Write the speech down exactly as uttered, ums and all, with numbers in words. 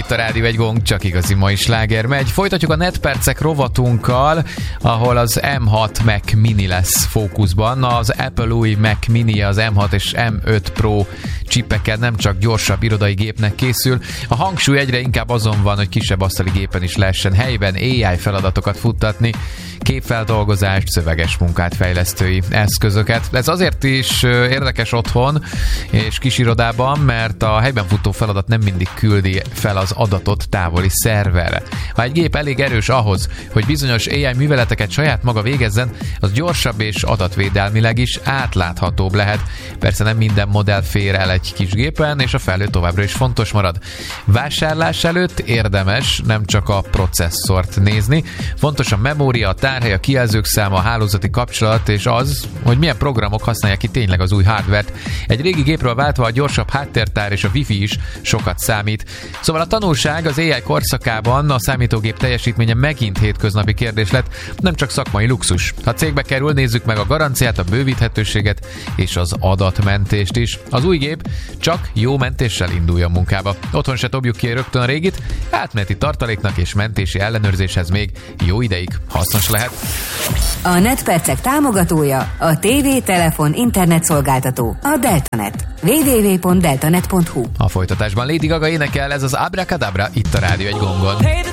Itt a Rádió Egy Gong, csak igazi mai sláger megy. Folytatjuk a netpercek rovatunkkal, ahol az em hat Mac Mini lesz fókuszban. Az Apple új Mac Mini az em hat és em öt Pro csipeken nem csak gyorsabb irodai gépnek készül. A hangsúly egyre inkább azon van, hogy kisebb asztali gépen is lehessen helyben á i feladatokat futtatni, képfeldolgozást, szöveges munkát, fejlesztői eszközöket. Ez azért is érdekes otthon és kisirodában, mert a helyben futó feladat nem mindig küldi fel az adatot távoli szerverre. Ha egy gép elég erős ahhoz, hogy bizonyos á i műveleteket saját maga végezzen, az gyorsabb és adatvédelmileg is átláthatóbb lehet. Persze nem minden modell fér el egy kis gépen, és a felhő továbbra is fontos marad. Vásárlás előtt érdemes nem csak a processzort nézni, fontos a memória, a tárhely, a kijelzők száma, a hálózati kapcsolat, és az, hogy milyen programok használják ki tényleg az új hardvert. Egy régi gépről váltva a gyorsabb háttértár és a wifi is sokat számít. Szóval a tanulság az á i korszakában a számítógép teljesítménye megint hétköznapi kérdés lett, nem csak szakmai luxus. Ha cégbe kerül, nézzük meg a garanciát, a bővíthetőséget és az adatmentést is. Az új gép csak jó mentéssel induljon munkába. Otthon se dobjuk ki rögtön a régit, átmeneti tartaléknak és mentési ellenőrzéshez még jó ideig hasznos lehet. A netpercek támogatója a tévé, telefon, internet szolgáltató, a Deltanet. double-u double-u double-u pont deltanet pont hu. A folytatásban Lady Gaga énekel, ez az Abracadabra itt a Rádió Egy Gongon.